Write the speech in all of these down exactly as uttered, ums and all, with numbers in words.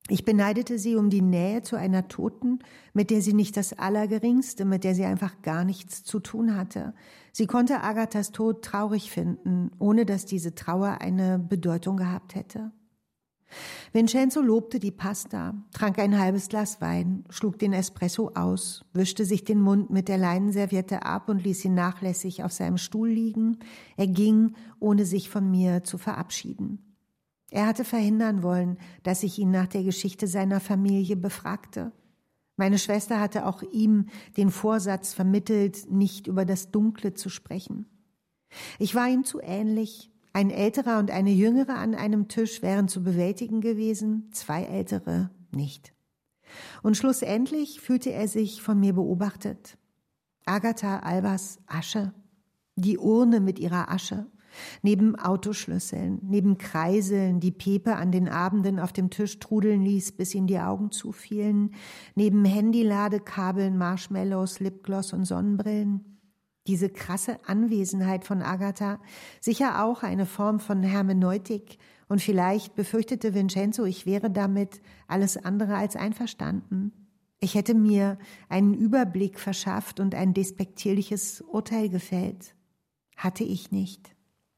Ich beneidete sie um die Nähe zu einer Toten, mit der sie nicht das Allergeringste, mit der sie einfach gar nichts zu tun hatte. Sie konnte Agathas Tod traurig finden, ohne dass diese Trauer eine Bedeutung gehabt hätte. Vincenzo lobte die Pasta, trank ein halbes Glas Wein, schlug den Espresso aus, wischte sich den Mund mit der Leinenserviette ab und ließ ihn nachlässig auf seinem Stuhl liegen. Er ging, ohne sich von mir zu verabschieden. Er hatte verhindern wollen, dass ich ihn nach der Geschichte seiner Familie befragte. Meine Schwester hatte auch ihm den Vorsatz vermittelt, nicht über das Dunkle zu sprechen. Ich war ihm zu ähnlich. Ein Älterer und eine Jüngere an einem Tisch wären zu bewältigen gewesen, zwei Ältere nicht. Und schlussendlich fühlte er sich von mir beobachtet. Agatha Albers Asche, die Urne mit ihrer Asche, neben Autoschlüsseln, neben Kreiseln, die Pepe an den Abenden auf dem Tisch trudeln ließ, bis ihm die Augen zufielen, neben Handyladekabeln, Marshmallows, Lipgloss und Sonnenbrillen. Diese krasse Anwesenheit von Agatha, sicher auch eine Form von Hermeneutik, und vielleicht befürchtete Vincenzo, ich wäre damit alles andere als einverstanden. Ich hätte mir einen Überblick verschafft und ein despektierliches Urteil gefällt. Hatte ich nicht.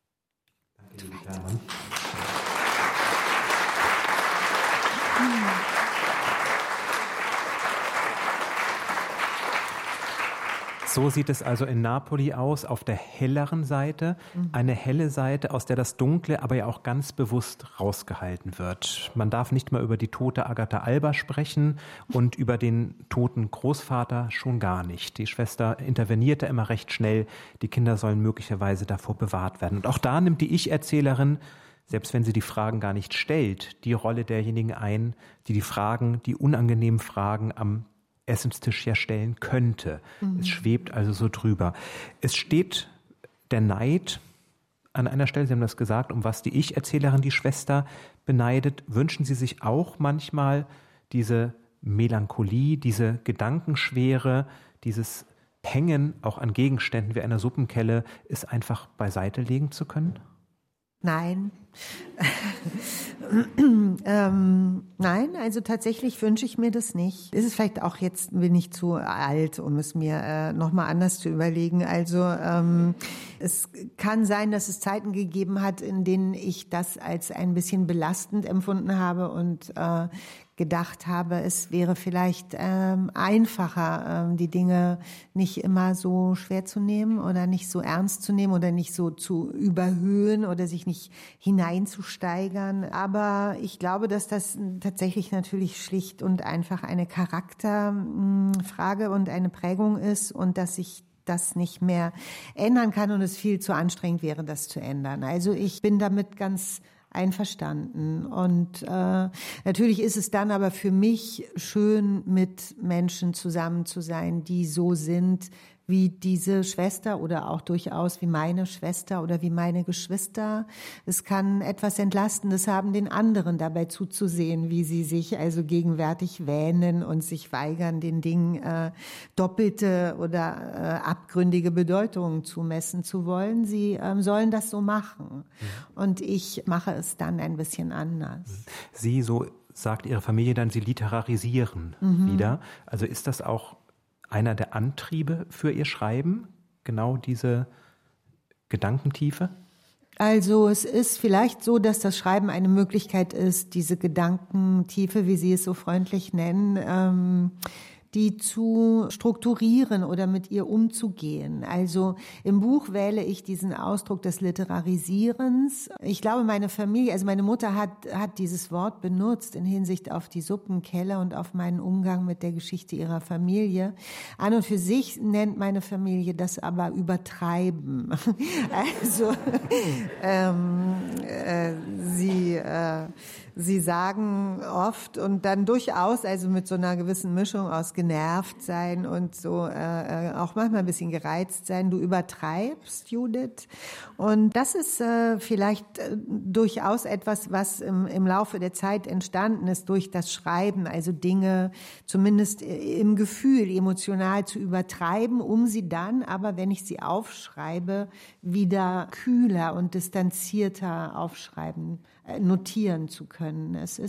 So sieht es also in Napoli aus, auf der helleren Seite. Eine helle Seite, aus der das Dunkle aber ja auch ganz bewusst rausgehalten wird. Man darf nicht mal über die tote Agatha Alba sprechen und über den toten Großvater schon gar nicht. Die Schwester intervenierte immer recht schnell. Die Kinder sollen möglicherweise davor bewahrt werden. Und auch da nimmt die Ich-Erzählerin, selbst wenn sie die Fragen gar nicht stellt, die Rolle derjenigen ein, die die Fragen, die unangenehmen Fragen am Essenstisch ja stellen könnte. Mhm. Es schwebt also so drüber. Es steht der Neid an einer Stelle, Sie haben das gesagt, um was die Ich-Erzählerin die Schwester beneidet. Wünschen Sie sich auch manchmal diese Melancholie, diese Gedankenschwere, dieses Hängen auch an Gegenständen wie einer Suppenkelle, es einfach beiseite legen zu können? Nein. ähm, nein, also tatsächlich wünsche ich mir das nicht. Ist es vielleicht auch jetzt, bin ich zu alt, um es mir äh, nochmal anders zu überlegen. Also ähm, es kann sein, dass es Zeiten gegeben hat, in denen ich das als ein bisschen belastend empfunden habe und äh, gedacht habe, es wäre vielleicht ähm, einfacher, ähm, die Dinge nicht immer so schwer zu nehmen oder nicht so ernst zu nehmen oder nicht so zu überhöhen oder sich nicht hineinzusteigern. Aber ich glaube, dass das tatsächlich natürlich schlicht und einfach eine Charakterfrage und eine Prägung ist und dass ich das nicht mehr ändern kann und es viel zu anstrengend wäre, das zu ändern. Also ich bin damit ganz einverstanden. Und äh, natürlich ist es dann aber für mich schön, mit Menschen zusammen zu sein, die so sind wie diese Schwester oder auch durchaus wie meine Schwester oder wie meine Geschwister. Es kann etwas Entlastendes haben, den anderen dabei zuzusehen, wie sie sich also gegenwärtig wähnen und sich weigern, den Dingen äh, doppelte oder äh, abgründige Bedeutungen zumessen zu wollen. Sie ähm, sollen das so machen. Mhm. Und ich mache es dann ein bisschen anders. Sie, so sagt Ihre Familie dann, Sie literarisieren mhm. wieder. Also ist das auch einer der Antriebe für Ihr Schreiben, genau diese Gedankentiefe? Also es ist vielleicht so, dass das Schreiben eine Möglichkeit ist, diese Gedankentiefe, wie Sie es so freundlich nennen, ähm, die zu strukturieren oder mit ihr umzugehen. Also im Buch wähle ich diesen Ausdruck des Literarisierens. Ich glaube, meine Familie, also meine Mutter hat, hat dieses Wort benutzt in Hinsicht auf die Suppenkeller und auf meinen Umgang mit der Geschichte ihrer Familie. An und für sich nennt meine Familie das aber Übertreiben. Also ähm, äh, sie äh, Sie sagen oft und dann durchaus, also mit so einer gewissen Mischung aus genervt sein und so äh, auch manchmal ein bisschen gereizt sein, du übertreibst, Judith. Und das ist äh, vielleicht äh, durchaus etwas, was im, im Laufe der Zeit entstanden ist durch das Schreiben, also Dinge zumindest im Gefühl emotional zu übertreiben, um sie dann, aber wenn ich sie aufschreibe, wieder kühler und distanzierter aufschreiben, äh, notieren zu können. Es ist